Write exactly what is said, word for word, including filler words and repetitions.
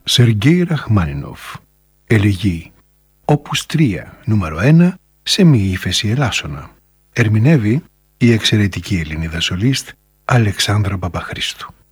Σεργέη Ραχμάνινοφ. Ελεγγύη. Όπους τρία, νούμερο ένα, σε μη ύφεση ελάσσονα. Ερμηνεύει η εξαιρετική Ελληνίδα σολίστ Αλεξάνδρα Παπαχρήστου.